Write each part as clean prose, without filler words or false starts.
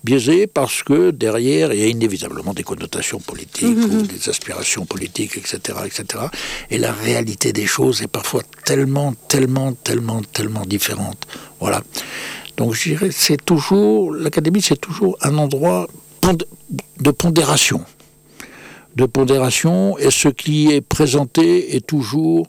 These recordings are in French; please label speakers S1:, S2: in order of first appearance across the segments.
S1: biaisé parce que derrière, il y a inévitablement des connotations politiques ou des aspirations politiques, etc., etc. Et la réalité des choses est parfois tellement différente. Voilà. Donc je dirais, l'Académie, c'est toujours un endroit de pondération. Et ce qui est présenté est toujours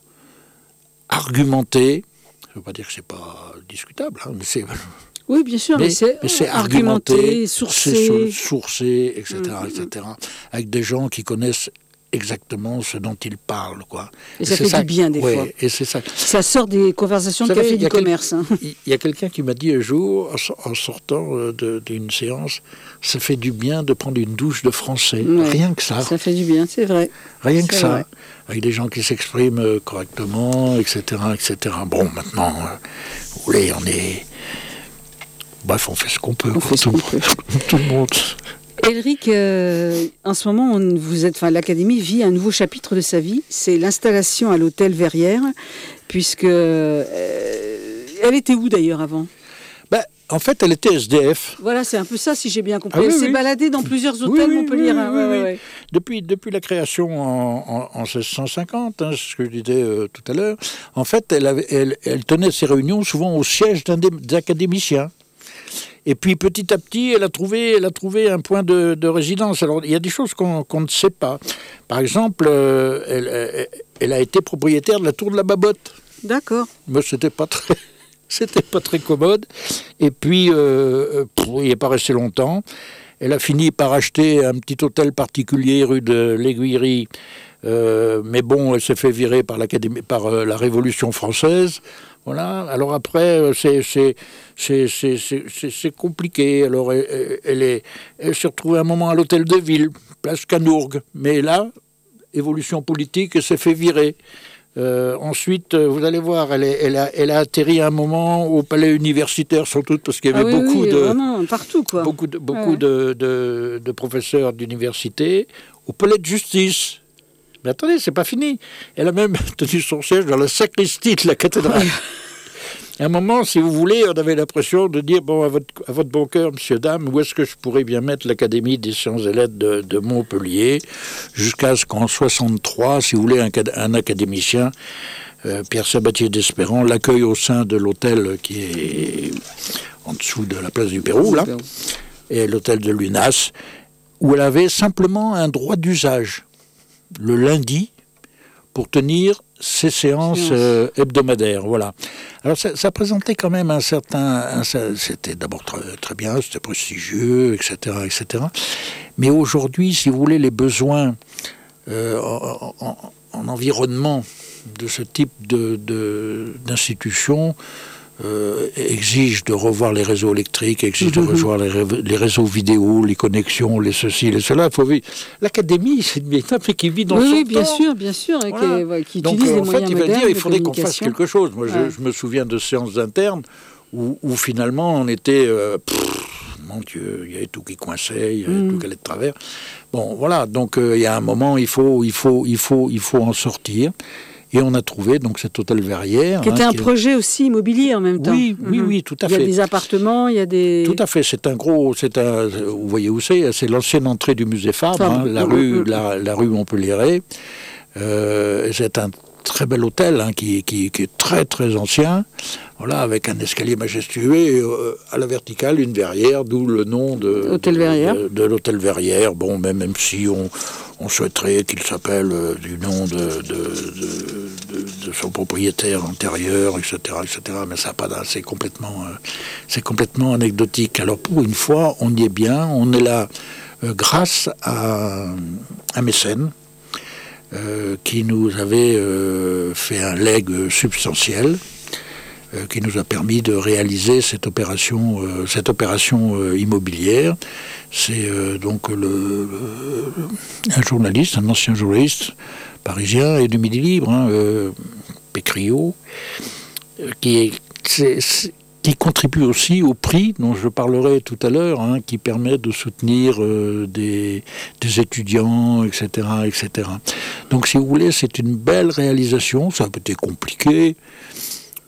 S1: argumenté. Je ne veux pas dire que c'est pas discutable, hein, mais c'est...
S2: Oui, bien sûr, mais c'est
S1: argumenté,
S2: sourcé,
S1: etc., etc., avec des gens qui connaissent exactement ce dont ils parlent, quoi.
S2: Et ça fait du bien, des fois.
S1: Et c'est ça.
S2: Ça sort des conversations de café du commerce.
S1: Il y a quelqu'un qui m'a dit un jour, en sortant d'une séance, ça fait du bien de prendre une douche de français. Ouais, rien que ça.
S2: Ça fait du bien, c'est vrai.
S1: Rien que ça. Vrai. Avec des gens qui s'expriment correctement, etc., etc. Bon, maintenant, vous voulez, on est... Bref, on fait ce qu'on peut. Tout le monde.
S2: Elric, en ce moment, l'Académie vit un nouveau chapitre de sa vie. C'est l'installation à l'hôtel Verrières, puisque elle était où d'ailleurs avant ?
S1: En fait, elle était SDF.
S2: Voilà, c'est un peu ça, si j'ai bien compris. Elle s'est baladée dans plusieurs hôtels montpelliérains.
S1: Oui. Depuis la création en 1650, ce que je disais tout à l'heure, en fait, elle tenait ses réunions souvent au siège des académiciens. Et puis petit à petit, elle a trouvé un point de résidence. Alors il y a des choses qu'on ne sait pas. Par exemple, elle a été propriétaire de la tour de la Babotte.
S2: D'accord.
S1: Mais c'était pas très commode. Et puis il n'est pas resté longtemps. Elle a fini par acheter un petit hôtel particulier rue de l'Aiguillerie. Mais bon, elle s'est fait virer par la Révolution française. Voilà. Alors après, c'est compliqué. Alors elle s'est retrouvée un moment à l'hôtel de ville, place Canourgue. Mais là, évolution politique, elle s'est fait virer. Ensuite, vous allez voir, elle a atterri un moment au palais universitaire, sans doute parce qu'il y avait
S2: vraiment, partout, quoi.
S1: beaucoup de professeurs d'université, au palais de justice. Mais attendez, c'est pas fini. Elle a même tenu son siège dans la sacristie de la cathédrale. À un moment, si vous voulez, on avait l'impression de dire, bon, à votre bon cœur, monsieur, dame, où est-ce que je pourrais bien mettre l'Académie des sciences et lettres de Montpellier, jusqu'à ce qu'en 63, si vous voulez, un académicien, Pierre Sabatier d'Espérance, l'accueille au sein de l'hôtel qui est en dessous de la place du Pérou, là, et l'hôtel de l'UNAS, où elle avait simplement un droit d'usage le lundi pour tenir ces séances hebdomadaires. Voilà. Alors ça présentait quand même c'était d'abord très bien, c'était prestigieux, etc., etc. Mais aujourd'hui, si vous voulez, les besoins en environnement de ce type d'institution exige de revoir les réseaux électriques, exige de revoir les réseaux vidéo, les connexions, les ceci, les cela. L'Académie, c'est une étape qui vit dans son temps.
S2: Oui, bien sûr,
S1: voilà.
S2: qui utilise les moyens
S1: il va
S2: modernes
S1: dire, il faudrait qu'on fasse
S2: communication.
S1: quelque chose. Moi, je me souviens de séances internes où finalement, on était... mon Dieu, il y avait tout qui coinçait, il y avait tout qui allait de travers. Bon, voilà, donc il y a un moment, il faut en sortir. Et on a trouvé donc cet hôtel Verrières.
S2: Qui était un projet aussi immobilier en même temps.
S1: Oui, tout à fait.
S2: Il y a des appartements, il y a des...
S1: Tout à fait, vous voyez où c'est l'ancienne entrée du musée Fabre, la rue Montpellier. C'est un très bel hôtel qui est très très ancien, voilà, avec un escalier majestueux et à la verticale une verrière, d'où le nom de l'hôtel Verrières. Bon, même si on souhaiterait qu'il s'appelle du nom de son propriétaire antérieur, etc., mais ça pas, c'est complètement anecdotique. Alors pour une fois, on y est bien, on est là grâce à un mécène qui nous avait fait un legs substantiel, qui nous a permis de réaliser cette opération immobilière. C'est donc un journaliste, un ancien journaliste parisien et du Midi Libre, Pécriot, qui contribue aussi au prix dont je parlerai tout à l'heure, qui permet de soutenir des étudiants, etc., etc. Donc, si vous voulez, c'est une belle réalisation. Ça a été compliqué.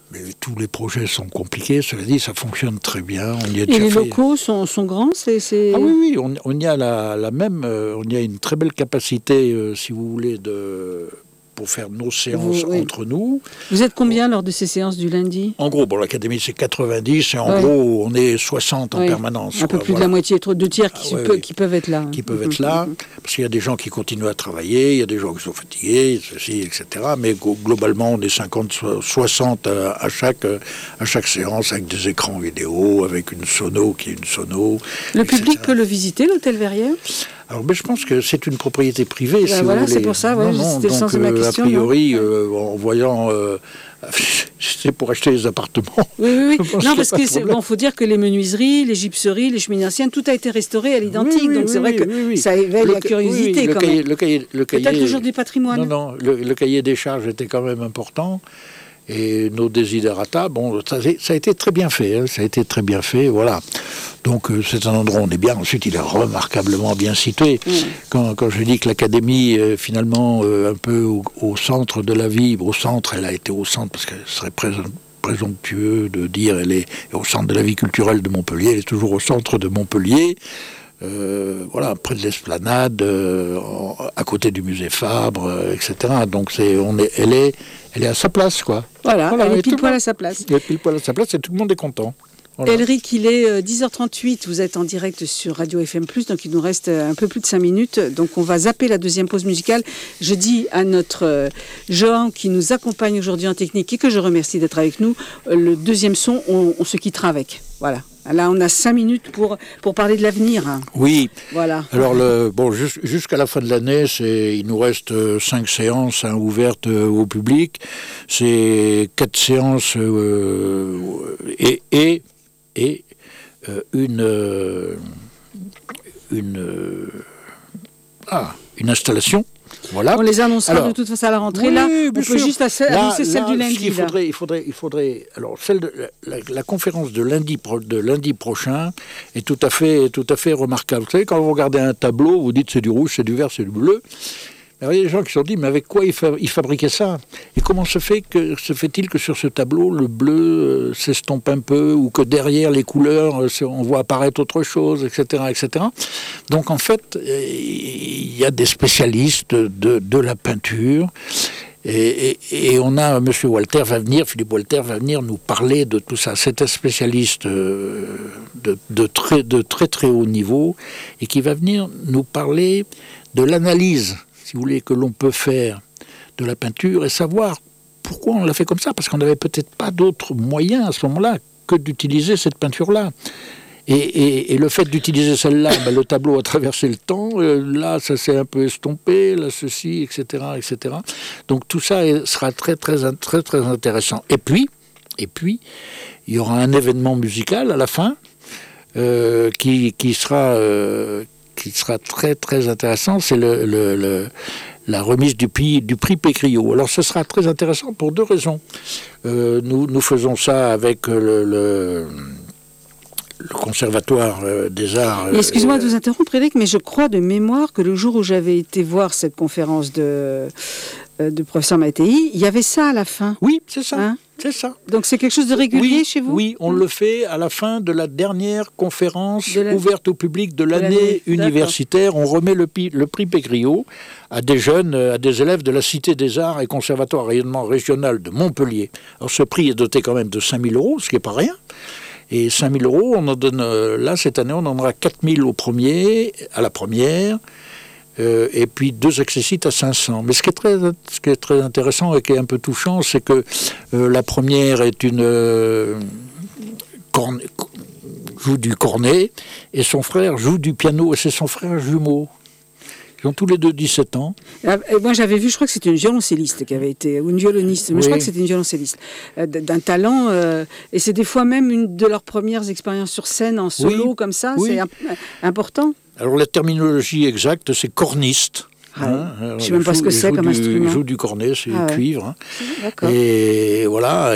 S1: Mais tous les projets sont compliqués, cela dit, ça fonctionne très bien. On y a
S2: Et
S1: déjà
S2: les
S1: fait...
S2: locaux sont grands,
S1: Ah oui, on y a la même, on y a une très belle capacité, si vous voulez, pour faire nos séances entre nous.
S2: Vous êtes combien lors de ces séances du lundi?
S1: En gros, l'académie c'est 90 et en gros on est 60 en permanence.
S2: Un peu plus de la moitié, 2 tiers qui peuvent être là.
S1: Qui peuvent être là, parce qu'il y a des gens qui continuent à travailler, il y a des gens qui sont fatigués, ceci, etc. Mais globalement on est 50-60 à chaque séance avec des écrans vidéo, avec une sono qui est une sono.
S2: Le
S1: etc.
S2: public peut le visiter, l'hôtel Verrières?
S1: Alors, je pense que c'est une propriété privée, si vous voulez.
S2: C'est pour ça, c'était le sens de ma question.
S1: A priori, en voyant... c'est pour acheter les appartements.
S2: Oui. Non, parce que faut dire que les menuiseries, les gypseries, les cheminées anciennes, tout a été restauré à l'identique. Donc c'est vrai que ça éveille la curiosité quand même.
S1: Le cahier,
S2: peut-être toujours du patrimoine.
S1: Non, le cahier des charges était quand même important. Et nos desiderata, ça a été très bien fait. Ça a été très bien fait, voilà. Donc c'est un endroit où on est bien. Ensuite, il est remarquablement bien situé. Quand je dis que l'académie est finalement un peu au centre de la vie, elle a été au centre parce qu'elle serait présomptueux de dire elle est au centre de la vie culturelle de Montpellier. Elle est toujours au centre de Montpellier. Près de l'esplanade, à côté du musée Fabre, etc. Donc elle est à sa place, quoi.
S2: Voilà, elle est pile poil à sa place.
S1: Elle est pile poil à sa place et tout le monde est content.
S2: Voilà. Elric, il est 10h38, vous êtes en direct sur Radio FM+, donc il nous reste un peu plus de 5 minutes, donc on va zapper la deuxième pause musicale. Je dis à notre Johan qui nous accompagne aujourd'hui en technique et que je remercie d'être avec nous, le deuxième son, on se quittera avec. Voilà. Là, on a 5 minutes pour parler de l'avenir.
S1: Oui.
S2: Voilà.
S1: Alors, jusqu'à la fin de l'année, il nous reste 5 séances ouvertes au public. C'est 4 séances et une une installation. Voilà.
S2: On les annoncera de toute façon à la rentrée.
S1: Oui,
S2: là, on peut juste annoncer celle du lundi.
S1: Il faudrait. Alors, celle de la conférence de lundi prochain est tout à fait remarquable. Vous savez, quand vous regardez un tableau, vous dites c'est du rouge, c'est du vert, c'est du bleu. Alors, il y a des gens qui se sont dit, mais avec quoi ils fabriquaient ça? Et comment se fait-il que sur ce tableau, le bleu s'estompe un peu, ou que derrière les couleurs, on voit apparaître autre chose, etc., etc. Donc, en fait, il y a des spécialistes de la peinture, et on a Philippe Walter va venir nous parler de tout ça. C'est un spécialiste de très très haut niveau, et qui va venir nous parler de l'analyse, si vous voulez, que l'on peut faire de la peinture et savoir pourquoi on l'a fait comme ça, parce qu'on n'avait peut-être pas d'autres moyens à ce moment-là que d'utiliser cette peinture-là. Et le fait d'utiliser celle-là, le tableau a traversé le temps, là ça s'est un peu estompé, là ceci, etc., etc. Donc tout ça sera très très très très intéressant. Et puis il y aura un événement musical à la fin qui sera très très intéressant, c'est la remise du prix Pécriot. Alors ce sera très intéressant pour 2 raisons. Nous faisons ça avec le Conservatoire des Arts.
S2: Excusez-moi de vous interrompre, Eric, mais je crois de mémoire que le jour où j'avais été voir cette conférence de professeur Mattei, il y avait ça à la fin.
S1: Oui, c'est ça. Hein? C'est ça.
S2: Donc c'est quelque chose de régulier chez vous?
S1: Oui, on le fait à la fin de la dernière conférence ouverte au public de l'année universitaire. On remet le prix Pécriot à des jeunes, à des élèves de la Cité des Arts et Conservatoire rayonnement régional de Montpellier. Alors ce prix est doté quand même de 5 000 €, ce qui n'est pas rien. Et 5 000 €, on en donne, là cette année, on en donnera 4 000 à la première. Et puis 2 accessites à 500. Mais ce qui est très intéressant et qui est un peu touchant, c'est que la première est joue du cornet et son frère joue du piano, et c'est son frère jumeau. Ils ont tous les deux 17 ans.
S2: Moi, j'avais vu, je crois que c'était une violoncelliste qui avait été, ou une violoniste, mais je crois que c'était une violoncelliste, d'un talent, et c'est des fois même une de leurs premières expériences sur scène en solo, comme ça, c'est important. Alors,
S1: la terminologie exacte, c'est corniste.
S2: Je ne sais même pas ce que c'est comme instrument.
S1: Il joue du cornet, c'est cuivre. D'accord. Et voilà,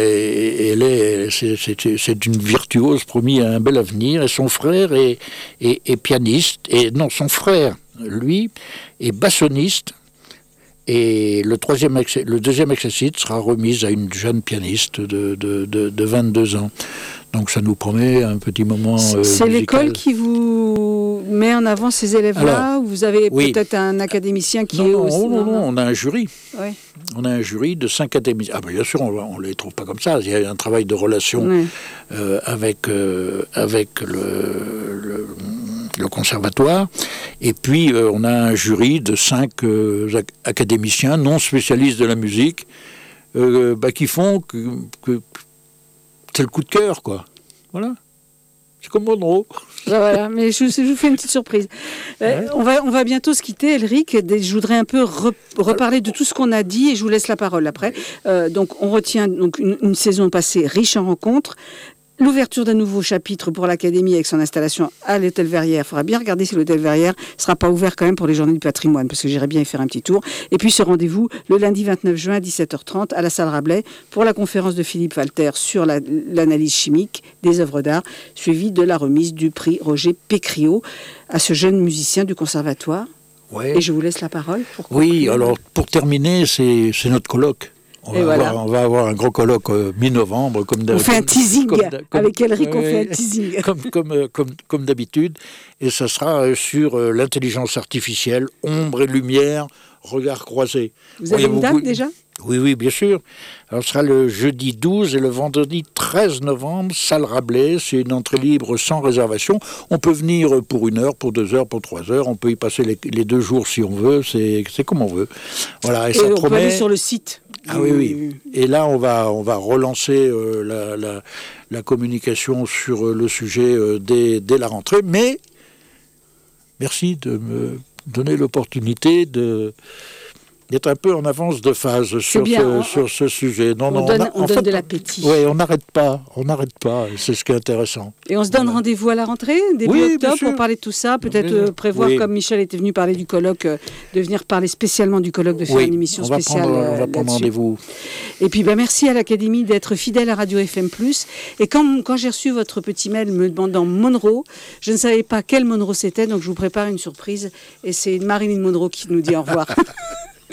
S1: c'est une virtuose promis à un bel avenir. Et son frère est pianiste, et non, son frère, lui, est bassoniste Et le deuxième accessit sera remis à une jeune pianiste de 22 ans. Donc ça nous promet un petit moment
S2: C'est
S1: musical.
S2: l'école qui vous met en avant ces élèves-là, ou vous avez peut-être un académicien qui est aussi...
S1: Non, on a un jury.
S2: Oui.
S1: On a un jury de 5 académiciens. Ah ben bien sûr, on ne les trouve pas comme ça. Il y a un travail de relation avec le conservatoire. Et puis, on a un jury de 5 académiciens non spécialistes de la musique qui font que c'est le coup de cœur, quoi. Voilà. C'est comme Monroe.
S2: Voilà, mais je vous fais une petite surprise. On va bientôt se quitter, Elric. Je voudrais un peu reparler de tout ce qu'on a dit et je vous laisse la parole après. Donc, on retient une saison passée riche en rencontres. L'ouverture d'un nouveau chapitre pour l'Académie avec son installation à l'Hôtel Verrières. Il faudra bien regarder si l'Hôtel Verrières ne sera pas ouvert quand même pour les Journées du patrimoine, parce que j'irai bien y faire un petit tour. Et puis ce rendez-vous le lundi 29 juin à 17h30 à la salle Rabelais pour la conférence de Philippe Walter sur l'analyse chimique des œuvres d'art, suivie de la remise du prix Roger Pécriot à ce jeune musicien du conservatoire.
S1: Ouais.
S2: Et je vous laisse la parole.
S1: Oui, alors pour terminer, c'est notre colloque. On va avoir un gros colloque mi-novembre.
S2: On fait un teasing avec Elric, on fait un teasing.
S1: Comme d'habitude. Et ça sera sur l'intelligence artificielle, ombre et lumière, regard croisé.
S2: Vous avez une date déjà ?
S1: Oui, bien sûr. Alors, ce sera le jeudi 12 et le vendredi 13 novembre, salle Rabelais. C'est une entrée libre sans réservation. On peut venir pour 1 heure, pour 2 heures, pour 3 heures. On peut y passer les 2 jours si on veut. C'est comme on veut. Voilà. Et ça
S2: on peut aller sur le site.
S1: Ah oui. Et là, on va relancer la communication sur le sujet dès la rentrée. Mais merci de me donner l'opportunité d'être un peu en avance de phase sur ce sujet.
S2: On donne de l'appétit.
S1: Oui, on n'arrête pas, c'est ce qui est intéressant.
S2: Et on se donne rendez-vous à la rentrée, début octobre, pour parler de tout ça, peut-être prévoir, comme Michel était venu parler du colloque, de venir parler spécialement du colloque, de faire une émission spéciale.
S1: On va prendre rendez-vous.
S2: Et puis merci à l'Académie d'être fidèle à Radio FM+. Et quand j'ai reçu votre petit mail me demandant Monroe, je ne savais pas quel Monroe c'était, donc je vous prépare une surprise. Et c'est Marilyn Monroe qui nous dit au revoir.